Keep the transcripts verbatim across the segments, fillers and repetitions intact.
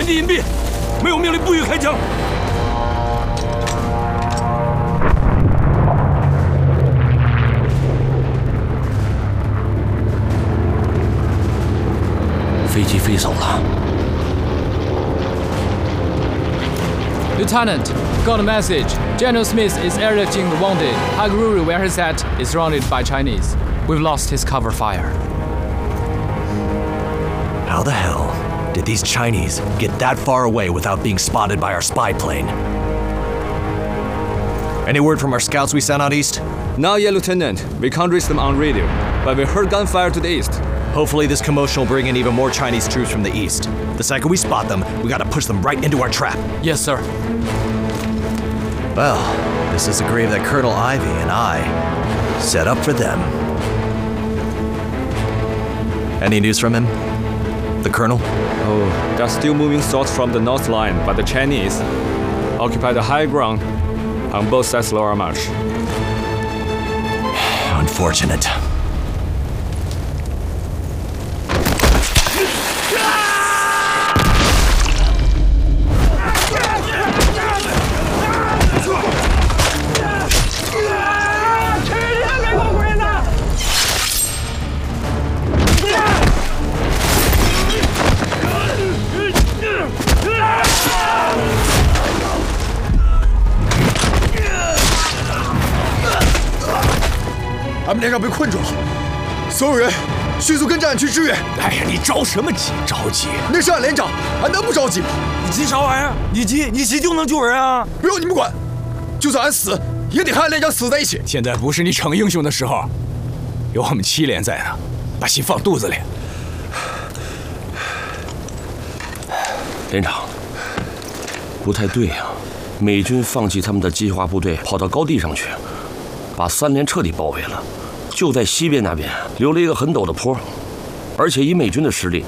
全体隐蔽，没有命令不予开枪。 飞机飞走了。 Lieutenant, got a message. General Smith is airlifting the wounded. Haiguru, where he's at, is surrounded by Chinese. We've lost his cover fire. How the hell did these Chinese get that far away without being spotted by our spy plane? Any word from our scouts we sent out east? Not yet, Lieutenant. We can't reach them on radio, but we heard gunfire to the east. Hopefully this commotion will bring in even more Chinese troops from the east. The second we spot them, we gotta push them right into our trap. Yes, sir. Well, this is the grave that Colonel Ivy and I set up for them. Any news from him? The Colonel? Oh, they're still moving south from the north line, but the Chinese occupy the high ground on both sides of our march. Unfortunate. 俺们连长被困住了，所有人迅速跟着俺去支援。 哎呀，你着什么急？着急？ 那是俺连长，俺能不着急吗？ 你急啥玩意儿？你急，你急就能救人啊！ 不用你们管，就算俺死，也得和俺连长死在一起。 现在不是你逞英雄的时候，有我们七连在呢，把心放肚子里。 连长，不太对呀、啊，美军放弃他们的机械化部队，跑到高地上去，把三连彻底包围了。 就在西边那边留了一个很陡的坡，而且以美军的实力，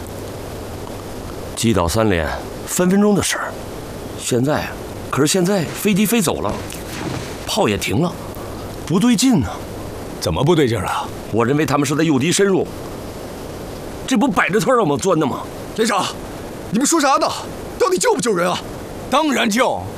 击倒三连分分钟的事儿。现在，可是现在飞机飞走了，炮也停了，不对劲呢、啊。 怎么不对劲了？ 我认为他们是在诱敌深入，这不摆着腿让我们钻的吗？ 连长，你们说啥呢？到底救不救人啊？ 当然救。